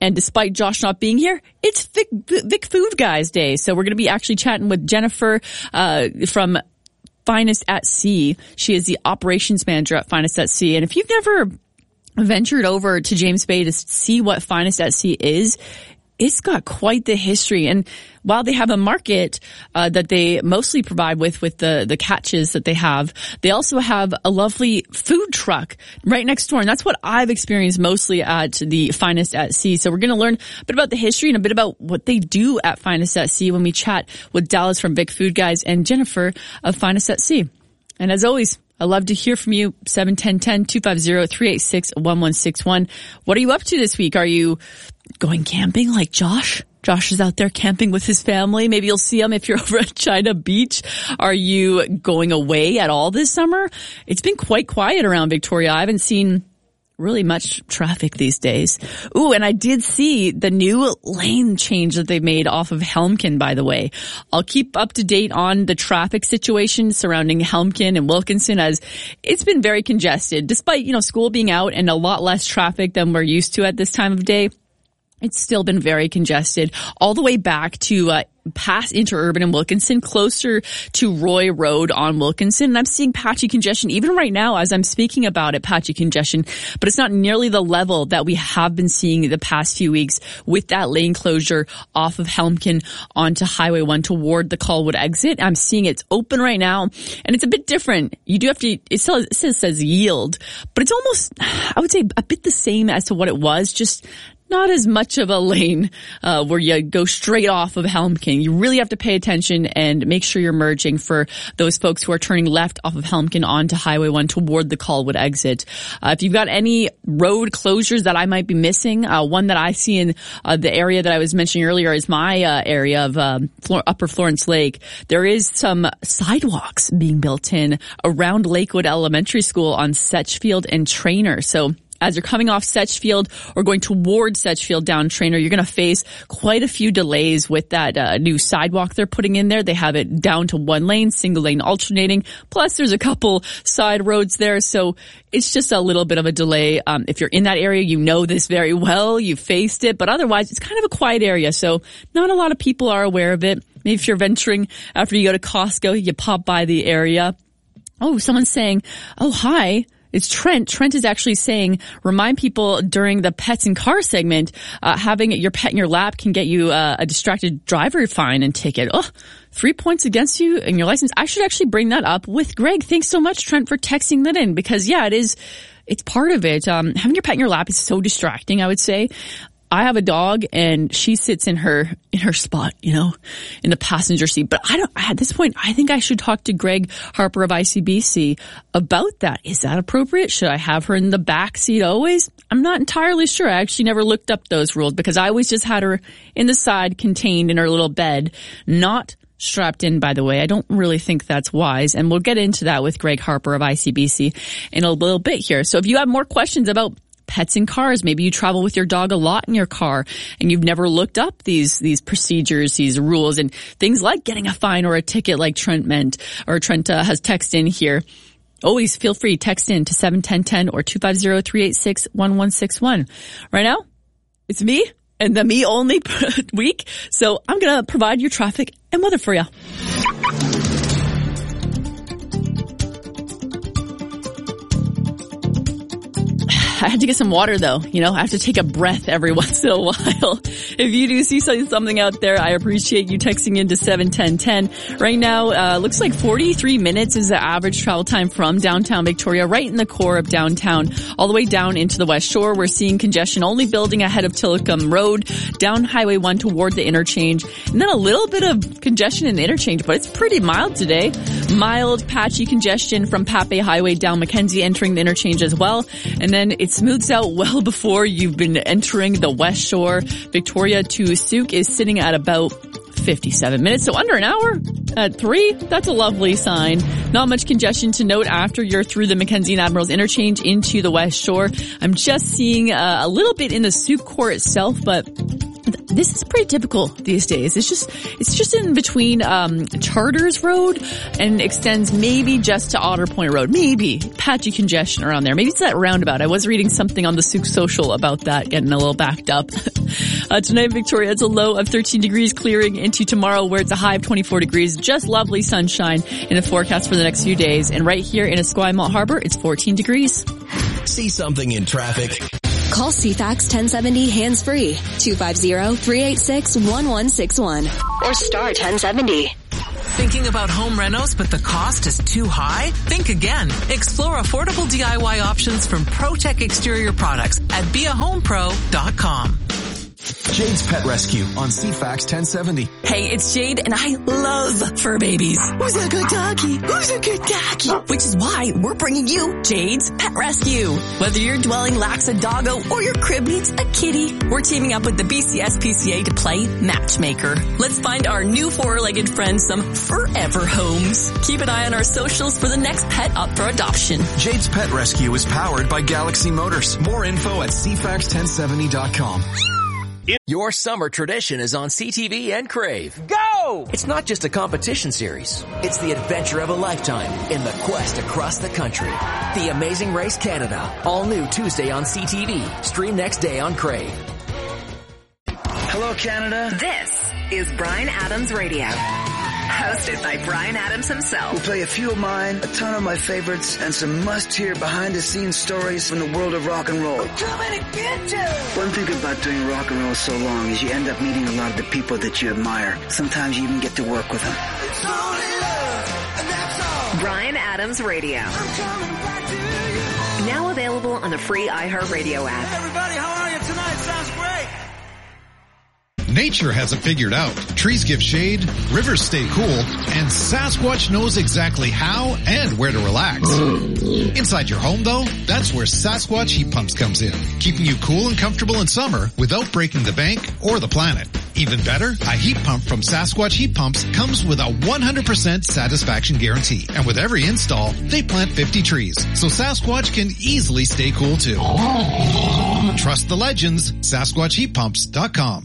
And despite Josh not being here, it's Vic Food Guys Day. So we're going to be actually chatting with Jennifer from Finest at Sea. She is the operations manager at Finest at Sea. And if you've never ventured over to James Bay to see what Finest at Sea is, it's got quite the history. And while they have a market that they mostly provide with the catches that they have, they also have a lovely food truck right next door. And that's what I've experienced mostly at the Finest at Sea. So we're going to learn a bit about the history and a bit about what they do at Finest at Sea when we chat with Dallas from Vic Food Guys and Jennifer of Finest at Sea. And as always, I love to hear from you. 710-250-386-1161. What are you up to this week? Are you going camping like Josh? Josh is out there camping with his family. Maybe you'll see him if you're over at China Beach. Are you going away at all this summer? It's been quite quiet around Victoria. I haven't seen really much traffic these days. Ooh, and I did see the new lane change that they made off of Helmkin, by the way. I'll keep up to date on the traffic situation surrounding Helmkin and Wilkinson, as it's been very congested. Despite, school being out and a lot less traffic than we're used to at this time of day, it's still been very congested all the way back to past Interurban and Wilkinson, closer to Roy Road on Wilkinson. And I'm seeing patchy congestion even right now as I'm speaking about it, patchy congestion, but it's not nearly the level that we have been seeing the past few weeks with that lane closure off of Helmkin onto Highway 1 toward the Colwood exit. I'm seeing it's open right now, and it's a bit different. You do have to, it says yield, but it's almost, I would say, a bit the same as to what it was, just not as much of a lane where you go straight off of Helmkin. You really have to pay attention and make sure you're merging for those folks who are turning left off of Helmkin onto Highway 1 toward the Colwood exit. If you've got any road closures that I might be missing, one that I see in the area that I was mentioning earlier is my area of Upper Florence Lake. There is some sidewalks being built in around Lakewood Elementary School on Setchfield and Traynor. So as you're coming off Setchfield or going towards Setchfield down Traynor, you're going to face quite a few delays with that new sidewalk they're putting in there. They have it down to one lane, single lane alternating. Plus, there's a couple side roads there, so it's just a little bit of a delay. If you're in that area, you know this very well. You've faced it, but otherwise, it's kind of a quiet area, so not a lot of people are aware of it. Maybe if you're venturing after you go to Costco, you pop by the area. Oh, someone's saying, oh, hi. It's Trent. Trent is actually saying, remind people during the pets and car segment, having your pet in your lap can get you a distracted driver fine and ticket. Oh, 3 points against you and your license. I should actually bring that up with Greg. Thanks so much, Trent, for texting that in, because yeah, it's part of it. Having your pet in your lap is so distracting, I would say. I have a dog and she sits in her spot, in the passenger seat. But at this point, I think I should talk to Greg Harper of ICBC about that. Is that appropriate? Should I have her in the back seat always? I'm not entirely sure. I actually never looked up those rules because I always just had her in the side, contained in her little bed, not strapped in, by the way. I don't really think that's wise. And we'll get into that with Greg Harper of ICBC in a little bit here. So if you have more questions about pets in cars, maybe you travel with your dog a lot in your car and you've never looked up these procedures, these rules, and things like getting a fine or a ticket like Trent has texted in here. Always feel free, text in to 71010 or 250-386-1161. Right now, it's me and the me only week. So I'm going to provide your traffic and weather for you. I had to get some water though. I have to take a breath every once in a while. If you do see something out there, I appreciate you texting into 71010. Right now, looks like 43 minutes is the average travel time from downtown Victoria, right in the core of downtown, all the way down into the West Shore. We're seeing congestion only building ahead of Tillicum Road, down Highway 1 toward the interchange, and then a little bit of congestion in the interchange, but it's pretty mild today. Mild, patchy congestion from Pape Highway down Mackenzie entering the interchange as well. And then it smooths out well before you've been entering the West Shore. Victoria to Souk is sitting at about 57 minutes, so under an hour at 3. That's a lovely sign. Not much congestion to note after you're through the Mackenzie and Admirals interchange into the West Shore. I'm just seeing a little bit in the Souk core itself, but This is pretty typical these days. It's just in between Charters Road and extends maybe just to Otter Point Road. Maybe patchy congestion around there. Maybe it's that roundabout. I was reading something on the Souk Social about that, getting a little backed up. Tonight in Victoria, it's a low of 13 degrees, clearing into tomorrow where it's a high of 24 degrees. Just lovely sunshine in a forecast for the next few days. And right here in Esquimalt Harbor, it's 14 degrees. See something in traffic? Call CFAX 1070 hands-free, 250-386-1161, or star 1070. Thinking about home renos but the cost is too high? Think again. Explore affordable DIY options from ProTech Exterior Products at beahomepro.com. Jade's Pet Rescue on CFAX 1070. Hey, it's Jade and I love fur babies. Who's a good doggy? Who's a good doggy? Which is why we're bringing you Jade's Pet Rescue. Whether your dwelling lacks a doggo or your crib needs a kitty, we're teaming up with the BCSPCA to play matchmaker. Let's find our new four-legged friends some forever homes. Keep an eye on our socials for the next pet up for adoption. Jade's Pet Rescue is powered by Galaxy Motors. More info at CFAX1070.com. Your summer tradition is on CTV and Crave. Go! It's not just a competition series. It's the adventure of a lifetime in the quest across the country. The Amazing Race Canada. All new Tuesday on CTV. Stream next day on Crave. Hello, Canada. This is Bryan Adams Radio. Hosted by Bryan Adams himself. We'll play a few of mine, a ton of my favorites, and some must-hear behind-the-scenes stories from the world of rock and roll. We're coming to get you! One thing about doing rock and roll so long is you end up meeting a lot of the people that you admire. Sometimes you even get to work with them. It's only love, and that's all. Bryan Adams Radio. I'm coming back to you. Now available on the free iHeartRadio app. Hey everybody, how are you tonight? Sounds great. Nature has it figured out. Trees give shade, rivers stay cool, and Sasquatch knows exactly how and where to relax. Inside your home, though, that's where Sasquatch Heat Pumps comes in, keeping you cool and comfortable in summer without breaking the bank or the planet. Even better, a heat pump from Sasquatch Heat Pumps comes with a 100% satisfaction guarantee. And with every install, they plant 50 trees, so Sasquatch can easily stay cool too. Trust the legends, SasquatchHeatPumps.com.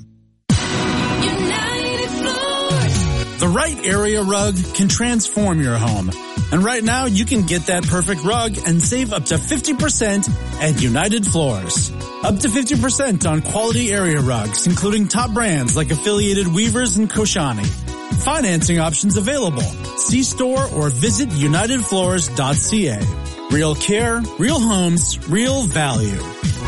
The right area rug can transform your home. And right now, you can get that perfect rug and save up to 50% at United Floors. Up to 50% on quality area rugs, including top brands like Affiliated Weavers and Koshani. Financing options available. See store or visit unitedfloors.ca. Real care, real homes, real value.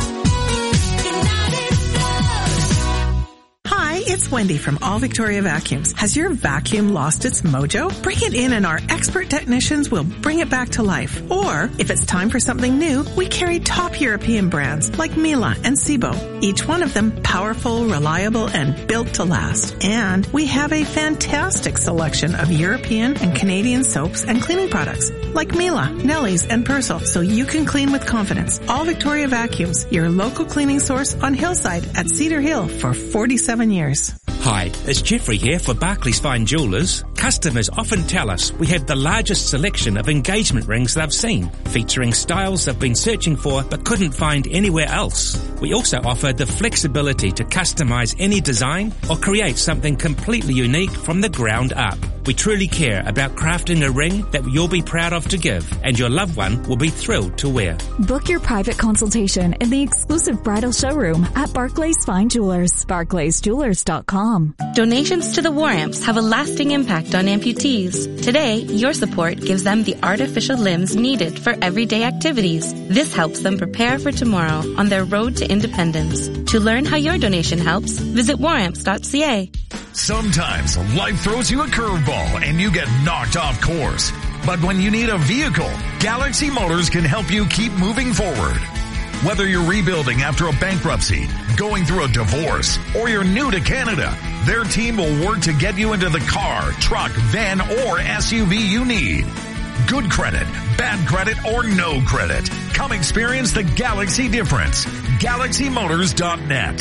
It's Wendy from All Victoria Vacuums. Has your vacuum lost its mojo? Bring it in and our expert technicians will bring it back to life. Or, if it's time for something new, we carry top European brands like Miele and Sebo. Each one of them powerful, reliable, and built to last. And we have a fantastic selection of European and Canadian soaps and cleaning products like Miele, Nelly's, and Persil, so you can clean with confidence. All Victoria Vacuums, your local cleaning source on Hillside at Cedar Hill for 47 years. Hi, it's Jeffrey here for Barclays Fine Jewelers. Customers often tell us we have the largest selection of engagement rings they've seen, featuring styles they've been searching for but couldn't find anywhere else. We also offer the flexibility to customize any design or create something completely unique from the ground up. We truly care about crafting a ring that you'll be proud of to give, and your loved one will be thrilled to wear. Book your private consultation in the exclusive bridal showroom at Barclays Fine Jewelers, barclaysjewelers.com. Donations to the War Amps have a lasting impact on amputees. Today, your support gives them the artificial limbs needed for everyday activities. This helps them prepare for tomorrow on their road to independence. To learn how your donation helps, visit waramps.ca. Sometimes life throws you a curveball and you get knocked off course. But when you need a vehicle, Galaxy Motors can help you keep moving forward. Whether you're rebuilding after a bankruptcy, going through a divorce, or you're new to Canada, their team will work to get you into the car, truck, van, or SUV you need. Good credit, bad credit, or no credit. Come experience the Galaxy difference. GalaxyMotors.net.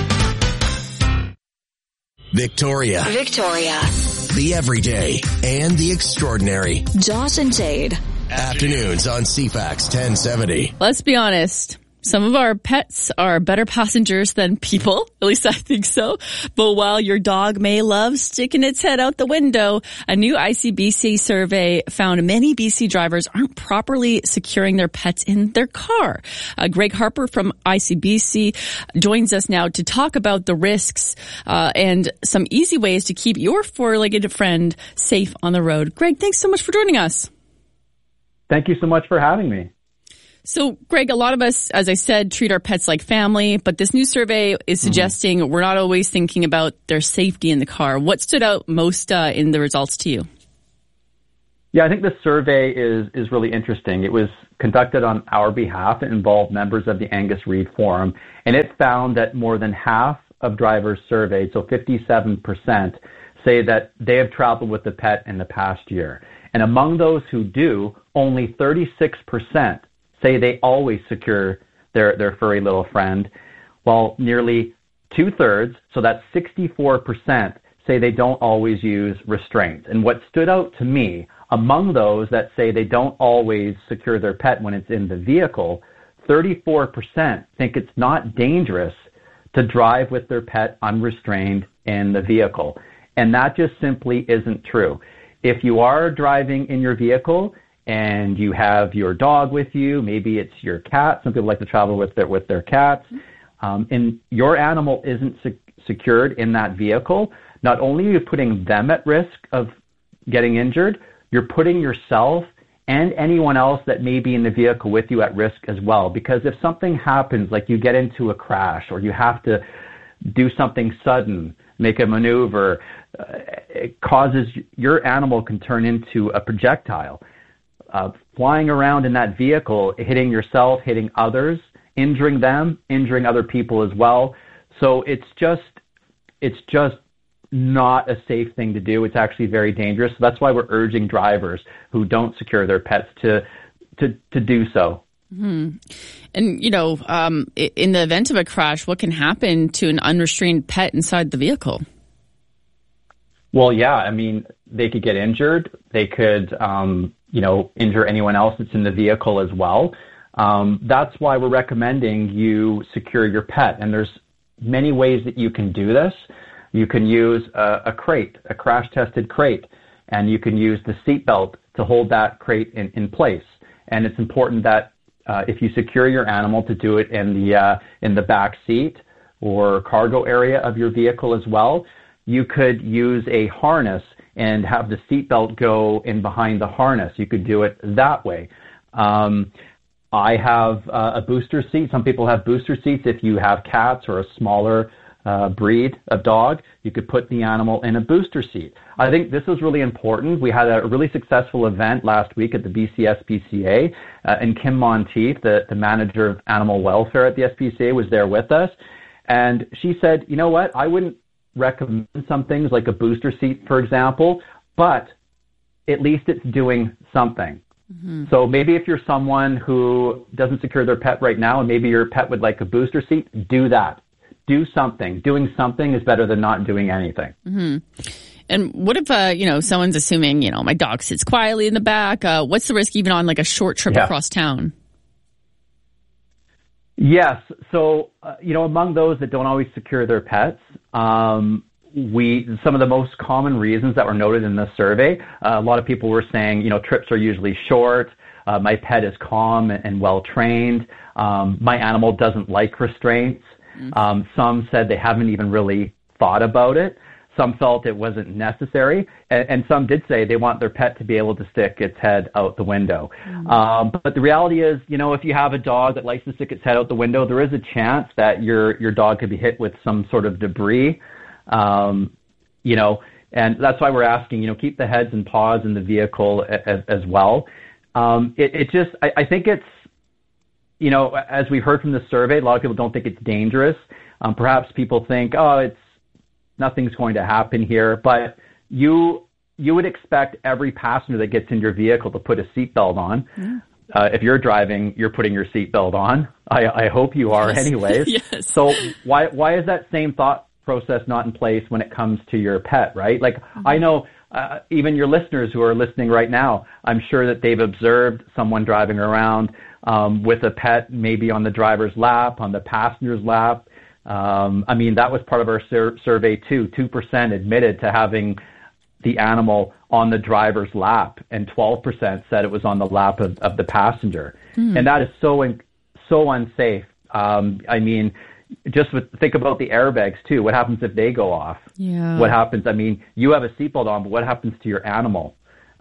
Victoria. The everyday and the extraordinary. Josh and Jade. Afternoons on CFAX 1070. Let's be honest. Some of our pets are better passengers than people. At least I think so. But while your dog may love sticking its head out the window, a new ICBC survey found many BC drivers aren't properly securing their pets in their car. Greg Harper from ICBC joins us now to talk about the risks and some easy ways to keep your four-legged friend safe on the road. Greg, thanks so much for joining us. Thank you so much for having me. So, Greg, a lot of us, as I said, treat our pets like family, but this new survey is suggesting we're not always thinking about their safety in the car. What stood out most in the results to you? Yeah, I think this survey is really interesting. It was conducted on our behalf. It involved members of the Angus Reid Forum, and it found that more than half of drivers surveyed, so 57%, say that they have traveled with a pet in the past year. And among those who do, only 36% say they always secure their furry little friend, while nearly 2/3, so that's 64%, say they don't always use restraints. And what stood out to me, among those that say they don't always secure their pet when it's in the vehicle, 34% think it's not dangerous to drive with their pet unrestrained in the vehicle. And that just simply isn't true. If you are driving in your vehicle and you have your dog with you, maybe it's your cat. Some people like to travel with their cats. And your animal isn't secured in that vehicle. Not only are you putting them at risk of getting injured, you're putting yourself and anyone else that may be in the vehicle with you at risk as well. Because if something happens, like you get into a crash or you have to do something sudden, make a maneuver, it causes your animal can turn into a projectile. Flying around in that vehicle, hitting yourself, hitting others, injuring them, injuring other people as well. So it's just not a safe thing to do. It's actually very dangerous. So that's why we're urging drivers who don't secure their pets to do so. Mm-hmm. And, in the event of a crash, what can happen to an unrestrained pet inside the vehicle? Well, yeah, I mean, they could get injured. They could, injure anyone else that's in the vehicle as well. That's why we're recommending you secure your pet. And there's many ways that you can do this. You can use a crate, a crash-tested crate, and you can use the seatbelt to hold that crate in place. And it's important that if you secure your animal, to do it in the back seat or cargo area of your vehicle as well. You could use a harness and have the seatbelt go in behind the harness. You could do it that way. I have a booster seat. Some people have booster seats. If you have cats or a smaller breed of dog, you could put the animal in a booster seat. I think this is really important. We had a really successful event last week at the BCSPCA, and Kim Monteith, the manager of animal welfare at the SPCA, was there with us. And she said, you know what, I wouldn't recommend some things like a booster seat, for example, but at least it's doing something. Mm-hmm. So maybe if you're someone who doesn't secure their pet right now and maybe your pet would like a booster seat, do that. Do something. Doing something is better than not doing anything. Mm-hmm. And what if, someone's assuming, my dog sits quietly in the back? What's the risk even on like a short trip across town? Yes. So, among those that don't always secure their pets, some of the most common reasons that were noted in this survey, a lot of people were saying, trips are usually short. My pet is calm and well trained. My animal doesn't like restraints. Mm-hmm. Some said they haven't even really thought about it. Some felt it wasn't necessary, and some did say they want their pet to be able to stick its head out the window. Mm-hmm. But the reality is, if you have a dog that likes to stick its head out the window, there is a chance that your dog could be hit with some sort of debris, and that's why we're asking, keep the heads and paws in the vehicle as well. I think it's, as we heard from the survey, a lot of people don't think it's dangerous. Perhaps people think, nothing's going to happen here, but you would expect every passenger that gets in your vehicle to put a seatbelt on. Yeah. If you're driving, you're putting your seatbelt on. I hope you are anyways. Yes. So why is that same thought process not in place when it comes to your pet, right? Like, mm-hmm. I know even your listeners who are listening right now, I'm sure that they've observed someone driving around with a pet maybe on the driver's lap, on the passenger's lap. I mean, that was part of our survey too. 2% admitted to having the animal on the driver's lap, and 12% said it was on the lap of the passenger. And that is so unsafe. I mean, think about the airbags too. What happens if they go off? Yeah. What happens? I mean, you have a seatbelt on, but what happens to your animal?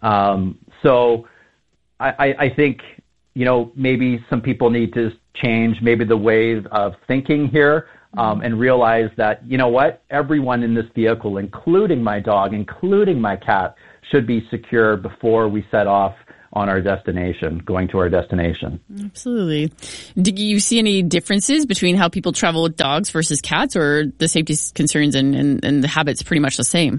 So I think, you know, maybe some people need to change maybe the ways of thinking here, and realize that, you know what, everyone in this vehicle, including my dog, including my cat, should be secure before we set off on our destination, going to our destination. Absolutely. Do you see any differences between how people travel with dogs versus cats, or the safety concerns and the habits pretty much the same?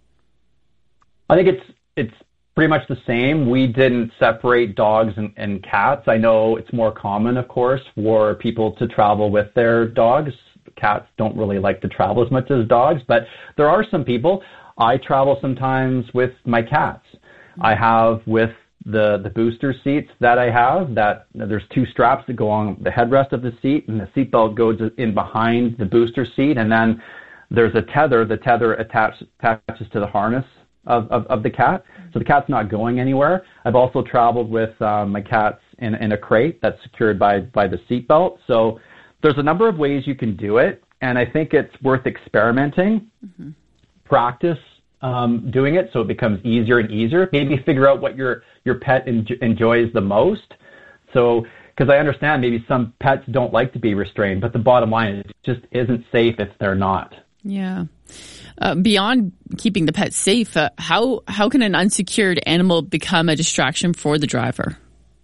I think it's pretty much the same. We didn't separate dogs and cats. I know it's more common, of course, for people to travel with their dogs. Cats don't really like to travel as much as dogs, but there are some people. I travel sometimes with my cats. I have with the booster seats that I have, that there's two straps that go on the headrest of the seat, and the seatbelt goes in behind the booster seat, and then there's a tether. The tether attaches to the harness of the cat, so the cat's not going anywhere. I've also traveled with my cats in a crate that's secured by the seatbelt. So there's a number of ways you can do it, and I think it's worth experimenting. Practice doing it so it becomes easier and easier. Maybe figure out what your pet enjoys the most. So, because I understand maybe some pets don't like to be restrained, but the bottom line is it just isn't safe if they're not. Yeah. Beyond keeping the pet safe, how can an unsecured animal become a distraction for the driver?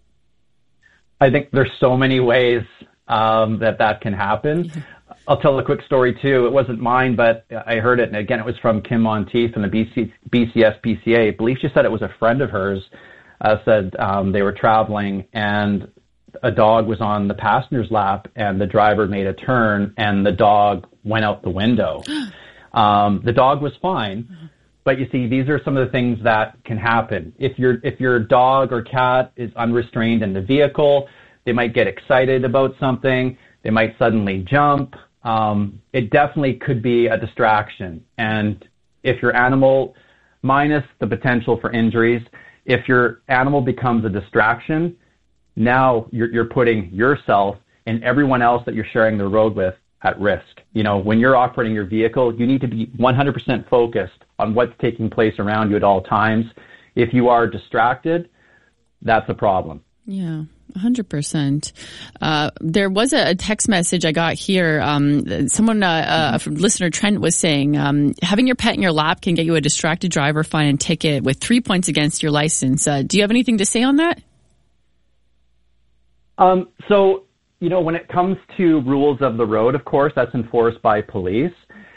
I think there's so many ways that can happen. I'll tell a quick story too. It wasn't mine, but I heard it, and again, it was from Kim Monteith from the BCS-PCA. I believe she said it was a friend of hers. Said they were traveling, and a dog was on the passenger's lap, and the driver made a turn, and the dog went out the window. The dog was fine, but you see, these are some of the things that can happen. If your dog or cat is unrestrained in the vehicle, they might get excited about something. They might suddenly jump. It definitely could be a distraction. And if your animal, minus the potential for injuries, if your animal becomes a distraction, now you're putting yourself and everyone else that you're sharing the road with at risk. You know, when you're operating your vehicle, you need to be 100% focused on what's taking place around you at all times. If you are distracted, that's a problem. Yeah. 100%. There was a text message I got here. Someone, a listener, Trent, was saying, having your pet in your lap can get you a distracted driver fine and ticket with 3 points against your license. Do you have anything to say on that? So, you know, when it comes to rules of the road, of course, that's enforced by police.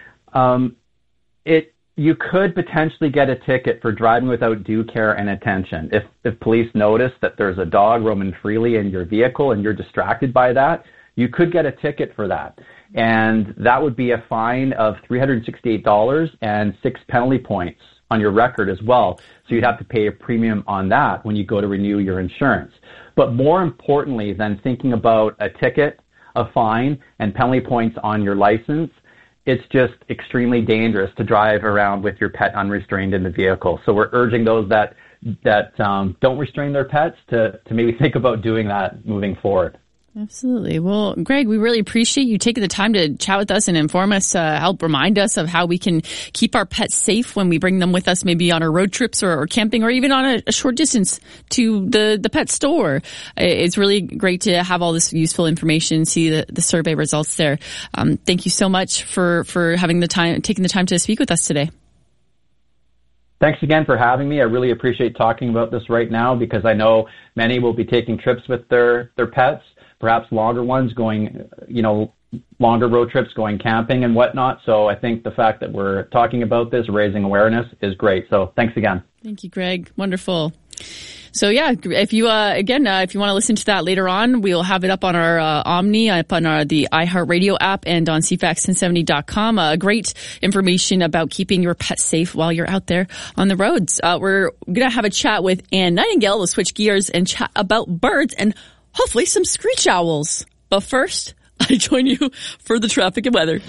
You could potentially get a ticket for driving without due care and attention. If police notice that there's a dog roaming freely in your vehicle and you're distracted by that, you could get a ticket for that. And that would be a fine of $368 and 6 penalty points on your record as well. So you'd have to pay a premium on that when you go to renew your insurance. But more importantly than thinking about a ticket, a fine, and penalty points on your license, it's just extremely dangerous to drive around with your pet unrestrained in the vehicle. So we're urging those that don't restrain their pets to maybe think about doing that moving forward. Absolutely. Well, Greg, we really appreciate you taking the time to chat with us and inform us, help remind us of how we can keep our pets safe when we bring them with us, maybe on our road trips or camping, or even on a short distance to the pet store. It's really great to have all this useful information, see the survey results there. Thank you so much for taking the time to speak with us today. Thanks again for having me. I really appreciate talking about this right now because I know many will be taking trips with their pets, perhaps longer ones, going, longer road trips, going camping and whatnot. So I think the fact that we're talking about this, raising awareness, is great. So thanks again. Thank you, Greg. Wonderful. So yeah, if you want to listen to that later on, we'll have it up on our Omni, up on the iHeartRadio app, and on CFAX1070.com. Great information about keeping your pet safe while you're out there on the roads. We're going to have a chat with Anne Nightingale. We'll switch gears and chat about birds and hopefully some screech owls. But first, I join you for the traffic and weather.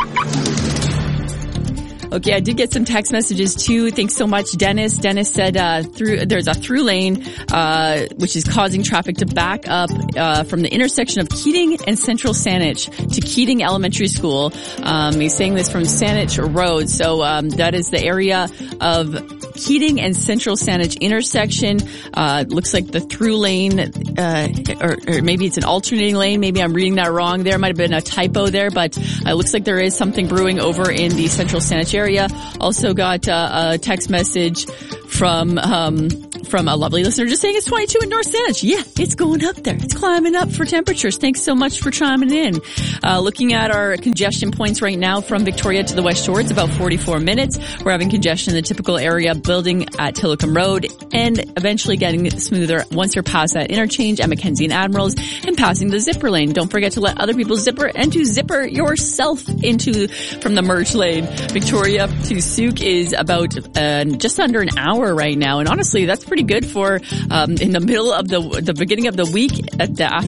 Okay, I did get some text messages too. Thanks so much, Dennis. Dennis said there's a through lane which is causing traffic to back up from the intersection of Keating and Central Saanich to Keating Elementary School. He's saying this from Saanich Road. So that is the area of Keating and Central Saanich intersection. Looks like the through lane, or maybe it's an alternating lane. Maybe I'm reading that wrong. There might have been a typo there, but it looks like there is something brewing over in the Central Saanich area. Also got a text message from a lovely listener just saying it's 22 in North Saanich. Yeah, it's going up there. It's climbing up for temperatures. Thanks so much for chiming in. Looking at our congestion points right now from Victoria to the West Shore, it's about 44 minutes. We're having congestion in the typical area building at Tillicum Road and eventually getting smoother once you're past that interchange at Mackenzie and Admirals and passing the zipper lane. Don't forget to let other people zipper and to zipper yourself from the merge lane. Victoria to Souk is about just under an hour right now, and honestly, that's pretty good for in the middle of the beginning of the week